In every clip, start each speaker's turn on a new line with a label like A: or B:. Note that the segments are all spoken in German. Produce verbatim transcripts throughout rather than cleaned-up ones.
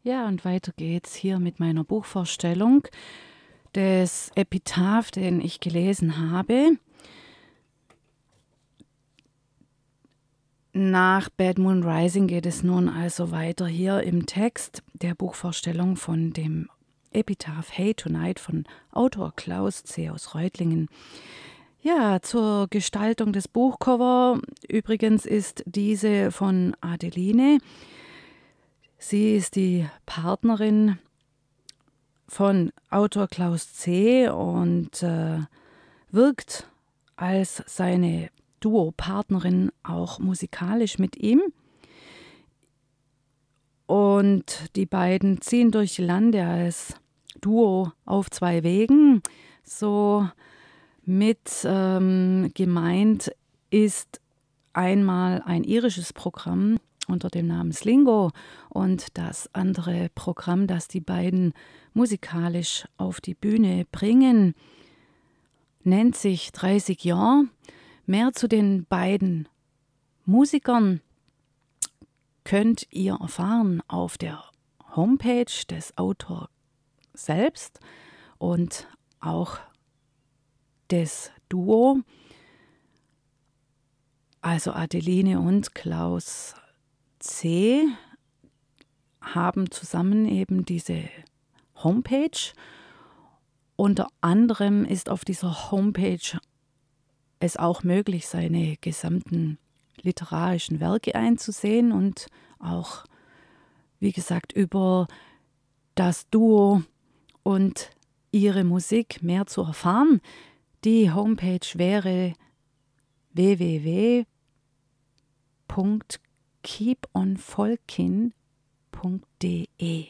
A: Ja, und weiter geht's hier mit meiner Buchvorstellung des Epitaph, den ich gelesen habe. Nach Bad Moon Rising geht es nun also weiter hier im Text der Buchvorstellung von dem Epitaph Hey Tonight von Autor Klaus C. aus Reutlingen. Ja, zur Gestaltung des Buchcover. Übrigens ist diese von Adeline. Sie ist die Partnerin von Autor Klaus C. und äh, wirkt als seine Duo-Partnerin auch musikalisch mit ihm. Und die beiden ziehen durch die Lande als Duo auf zwei Wegen. So mit ähm, gemeint ist einmal ein irisches Programm unter dem Namen Slingo und das andere Programm, das die beiden musikalisch auf die Bühne bringen, nennt sich dreißig Jahre. Mehr zu den beiden Musikern könnt ihr erfahren auf der Homepage des Autors selbst und auch des Duo, also Adeline und Klaus C. haben zusammen eben diese Homepage. Unter anderem ist auf dieser Homepage es auch möglich, seine gesamten literarischen Werke einzusehen und auch, wie gesagt, über das Duo und ihre Musik mehr zu erfahren. Die Homepage wäre w w w punkt keep on folkin punkt d e.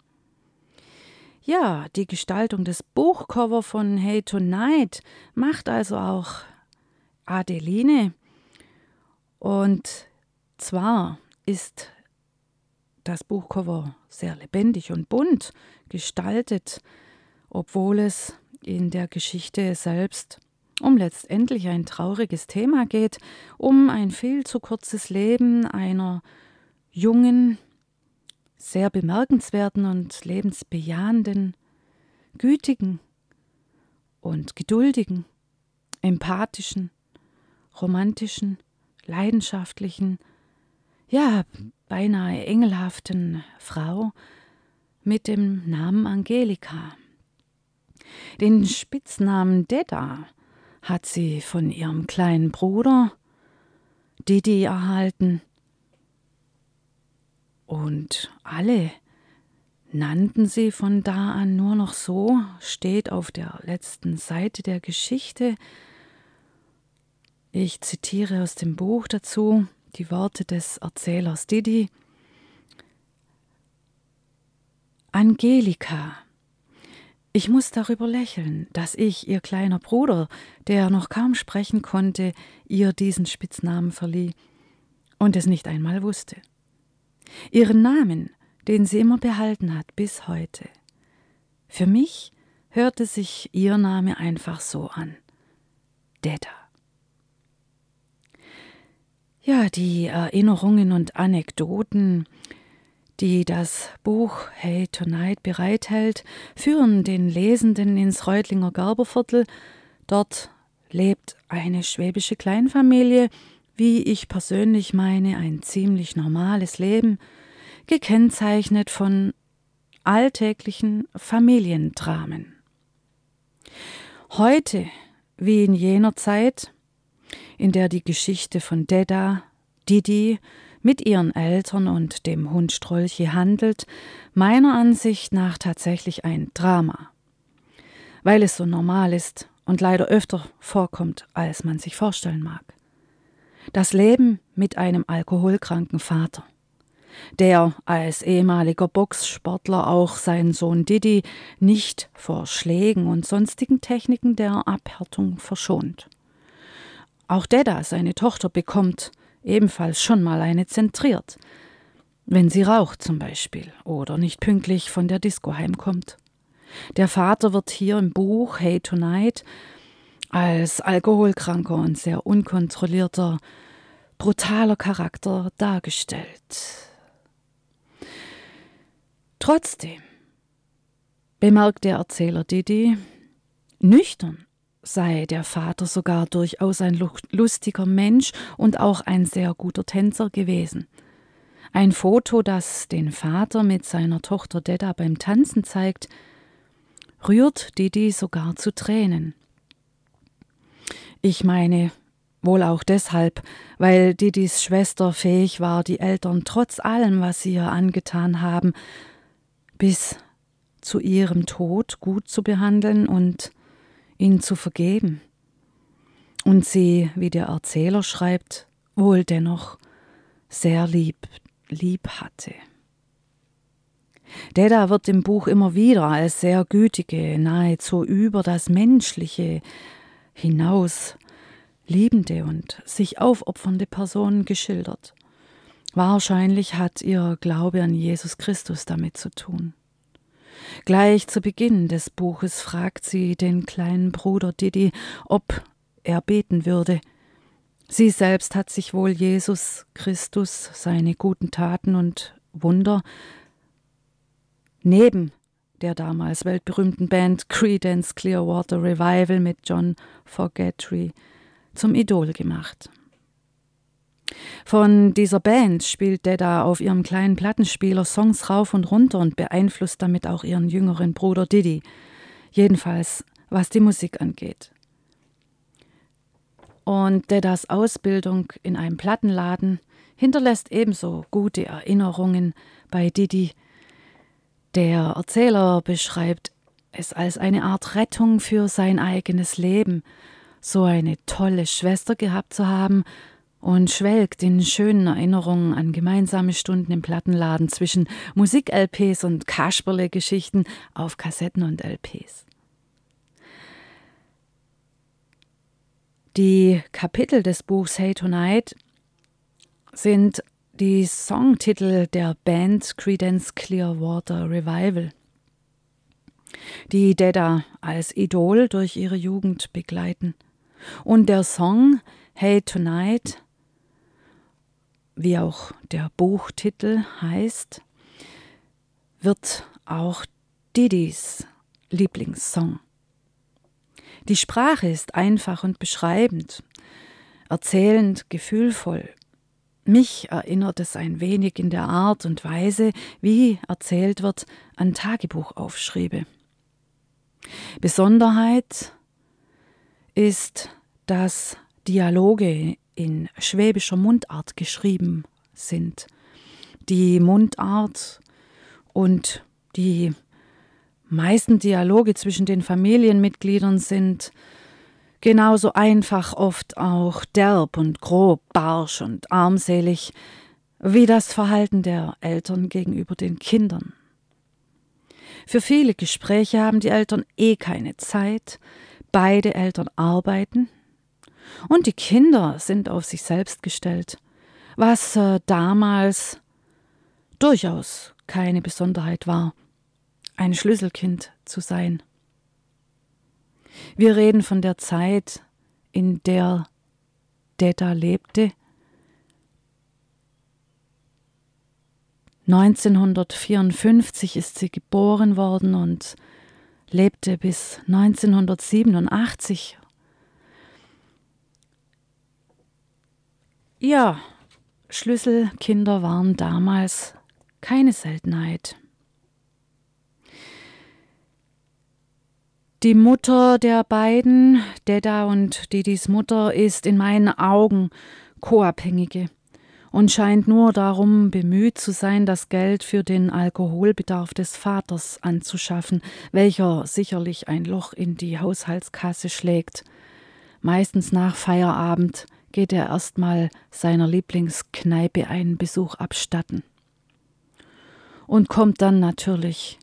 A: Ja, die Gestaltung des Buchcover von Hey Tonight macht also auch Adeline. Und zwar ist das Buchcover sehr lebendig und bunt gestaltet, obwohl es in der Geschichte selbst um letztendlich ein trauriges Thema geht, um ein viel zu kurzes Leben einer jungen, sehr bemerkenswerten und lebensbejahenden, gütigen und geduldigen, empathischen, romantischen, leidenschaftlichen, ja, beinahe engelhaften Frau mit dem Namen Angelika. Den Spitznamen Dedda hat sie von ihrem kleinen Bruder Didi erhalten. Und alle nannten sie von da an nur noch so, steht auf der letzten Seite der Geschichte. Ich zitiere aus dem Buch dazu die Worte des Erzählers Didi. Angelika. Ich muss darüber lächeln, dass ich, ihr kleiner Bruder, der noch kaum sprechen konnte, ihr diesen Spitznamen verlieh und es nicht einmal wusste. Ihren Namen, den sie immer behalten hat bis heute. Für mich hörte sich ihr Name einfach so an. Dedda. Ja, die Erinnerungen und Anekdoten, die das Buch Hey Tonight bereithält, führen den Lesenden ins Reutlinger Gerberviertel. Dort lebt eine schwäbische Kleinfamilie, wie ich persönlich meine, ein ziemlich normales Leben, gekennzeichnet von alltäglichen Familiendramen. Heute, wie in jener Zeit, in der die Geschichte von Dedda, Didi, mit ihren Eltern und dem Hund Strolche handelt, meiner Ansicht nach tatsächlich ein Drama, weil es so normal ist und leider öfter vorkommt, als man sich vorstellen mag. Das Leben mit einem alkoholkranken Vater, der als ehemaliger Boxsportler auch seinen Sohn Didi nicht vor Schlägen und sonstigen Techniken der Abhärtung verschont. Auch Dedda, seine Tochter, bekommt ebenfalls schon mal eine zentriert, wenn sie raucht zum Beispiel oder nicht pünktlich von der Disco heimkommt. Der Vater wird hier im Buch Hey Tonight als alkoholkranker und sehr unkontrollierter, brutaler Charakter dargestellt. Trotzdem bemerkt der Erzähler Didi, nüchtern sei der Vater sogar durchaus ein lustiger Mensch und auch ein sehr guter Tänzer gewesen. Ein Foto, das den Vater mit seiner Tochter Dedda beim Tanzen zeigt, rührt Didi sogar zu Tränen. Ich meine, wohl auch deshalb, weil Didis Schwester fähig war, die Eltern trotz allem, was sie ihr angetan haben, bis zu ihrem Tod gut zu behandeln und ihnen zu vergeben. Und sie, wie der Erzähler schreibt, wohl dennoch sehr lieb, lieb hatte. Dedda wird im Buch immer wieder als sehr gütige, nahezu über das Menschliche hinaus liebende und sich aufopfernde Person geschildert. Wahrscheinlich hat ihr Glaube an Jesus Christus damit zu tun. Gleich zu Beginn des Buches fragt sie den kleinen Bruder Didi, ob er beten würde. Sie selbst hat sich wohl Jesus Christus, seine guten Taten und Wunder neben der damals weltberühmten Band Creedence Clearwater Revival mit John Fogerty zum Idol gemacht. Von dieser Band spielt Dedda auf ihrem kleinen Plattenspieler Songs rauf und runter und beeinflusst damit auch ihren jüngeren Bruder Didi, jedenfalls was die Musik angeht. Und Deddas Ausbildung in einem Plattenladen hinterlässt ebenso gute Erinnerungen bei Didi. Der Erzähler beschreibt es als eine Art Rettung für sein eigenes Leben, so eine tolle Schwester gehabt zu haben, und schwelgt in schönen Erinnerungen an gemeinsame Stunden im Plattenladen zwischen Musik-L Ps und Kasperle-Geschichten auf Kassetten und L Ps. Die Kapitel des Buchs Hey Tonight sind die Songtitel der Band Creedence Clearwater Revival, die Dedda als Idol durch ihre Jugend begleiten. Und der Song Hey Tonight, wie auch der Buchtitel heißt, wird auch Didis Lieblingssong. Die Sprache ist einfach und beschreibend, erzählend, gefühlvoll. Mich erinnert es ein wenig in der Art und Weise, wie erzählt wird, an Tagebuchaufschriebe. Besonderheit ist, dass Dialoge in schwäbischer Mundart geschrieben sind. Die Mundart und die meisten Dialoge zwischen den Familienmitgliedern sind genauso einfach, oft auch derb und grob, barsch und armselig, wie das Verhalten der Eltern gegenüber den Kindern. Für viele Gespräche haben die Eltern eh keine Zeit, beide Eltern arbeiten und die Kinder sind auf sich selbst gestellt, was äh, damals durchaus keine Besonderheit war, ein Schlüsselkind zu sein. Wir reden von der Zeit, in der Dedda lebte. neunzehnhundertvierundfünfzig ist sie geboren worden und lebte bis neunzehnhundertsiebenundachtzig. Ja, Schlüsselkinder waren damals keine Seltenheit. Die Mutter der beiden, Dedda und Didis Mutter, ist in meinen Augen Co-Abhängige und scheint nur darum bemüht zu sein, das Geld für den Alkoholbedarf des Vaters anzuschaffen, welcher sicherlich ein Loch in die Haushaltskasse schlägt. Meistens nach Feierabend geht er erstmal seiner Lieblingskneipe einen Besuch abstatten und kommt dann natürlich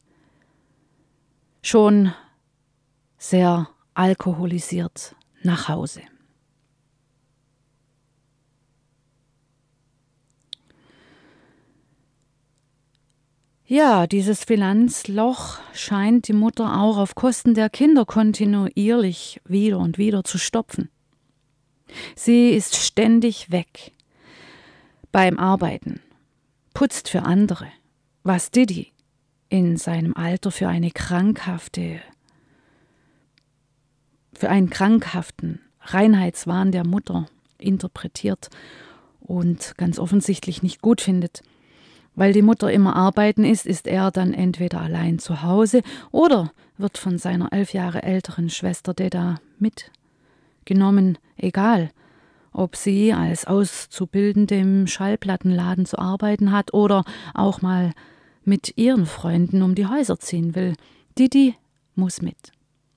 A: schon sehr alkoholisiert nach Hause. Ja, dieses Finanzloch scheint die Mutter auch auf Kosten der Kinder kontinuierlich wieder und wieder zu stopfen. Sie ist ständig weg beim Arbeiten, putzt für andere, was Didi in seinem Alter für eine krankhafte, für einen krankhaften Reinheitswahn der Mutter interpretiert und ganz offensichtlich nicht gut findet. Weil die Mutter immer arbeiten ist, ist er dann entweder allein zu Hause oder wird von seiner elf Jahre älteren Schwester Deda mitgenommen, egal ob sie als Auszubildende im Schallplattenladen zu arbeiten hat oder auch mal mit ihren Freunden um die Häuser ziehen will. Didi muss mit.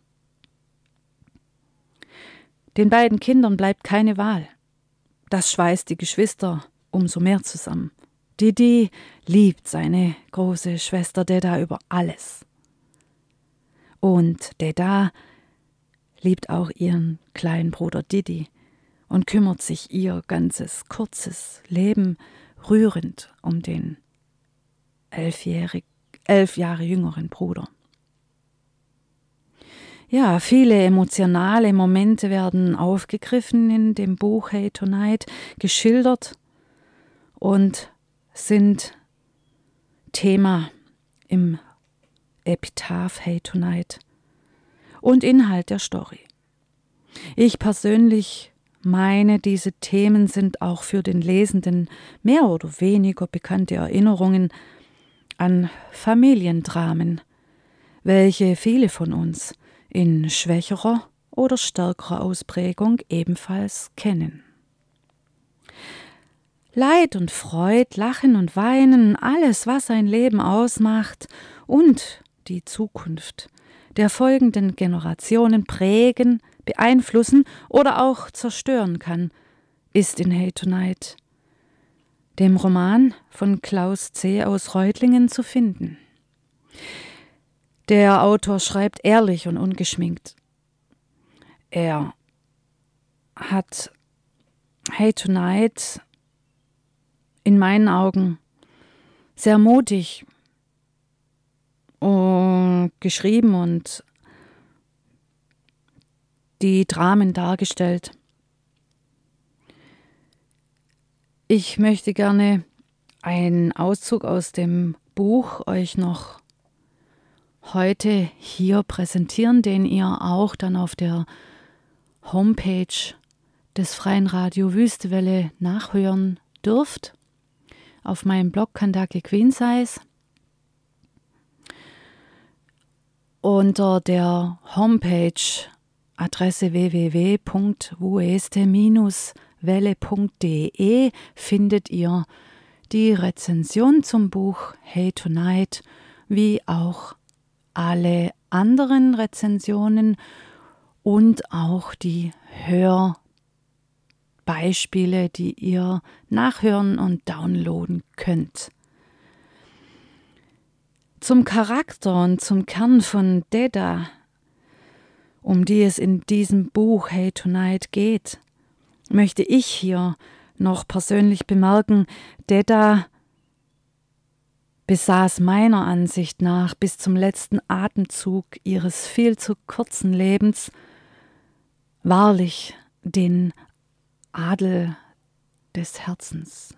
A: Den beiden Kindern bleibt keine Wahl. Das schweißt die Geschwister umso mehr zusammen. Didi liebt seine große Schwester Deda über alles. Und Deda liebt auch ihren kleinen Bruder Didi und kümmert sich ihr ganzes kurzes Leben rührend um den elfjährig, elf Jahre jüngeren Bruder. Ja, viele emotionale Momente werden aufgegriffen in dem Buch Hey Tonight, geschildert und sind Thema im Epitaph Hey Tonight und Inhalt der Story. Ich persönlich meine, diese Themen sind auch für den Lesenden mehr oder weniger bekannte Erinnerungen an Familiendramen, welche viele von uns in schwächerer oder stärkerer Ausprägung ebenfalls kennen. Leid und Freud, Lachen und Weinen, alles, was ein Leben ausmacht und die Zukunft der folgenden Generationen prägen, beeinflussen oder auch zerstören kann, ist in Hey Tonight, dem Roman von Klaus C. aus Reutlingen, zu finden. Der Autor schreibt ehrlich und ungeschminkt. Er hat Hey Tonight in meinen Augen sehr mutig uh, geschrieben und die Dramen dargestellt. Ich möchte gerne einen Auszug aus dem Buch euch noch heute hier präsentieren, den ihr auch dann auf der Homepage des Freien Radio Wüstewelle nachhören dürft. Auf meinem Blog Kandake Queensize. Unter der Homepage Adresse w w w punkt wueste welle punkt de findet ihr die Rezension zum Buch Hey Tonight, wie auch alle anderen Rezensionen und auch die Hörbeispiele, die ihr nachhören und downloaden könnt. Zum Charakter und zum Kern von Deda, um die es in diesem Buch Hey Tonight geht, möchte ich hier noch persönlich bemerken, Deda besaß meiner Ansicht nach bis zum letzten Atemzug ihres viel zu kurzen Lebens wahrlich den Adel des Herzens.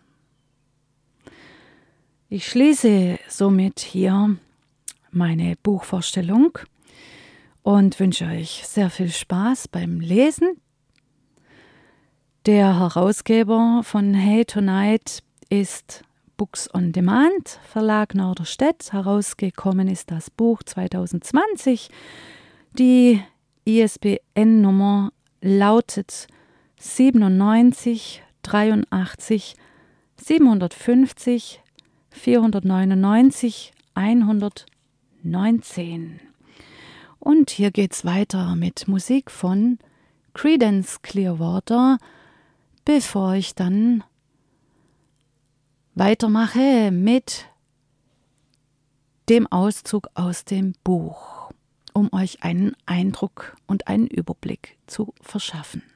A: Ich schließe somit hier meine Buchvorstellung und wünsche euch sehr viel Spaß beim Lesen. Der Herausgeber von Hey Tonight ist Books on Demand, Verlag Norderstedt. Herausgekommen ist das Buch zwanzig zwanzig. Die I S B N-Nummer lautet siebenundneunzig dreiundachtzig siebenhundertfünfzig vierhundertneunundneunzig hundertneunzehn. Und hier geht's weiter mit Musik von Creedence Clearwater, bevor ich dann weitermache mit dem Auszug aus dem Buch, um euch einen Eindruck und einen Überblick zu verschaffen.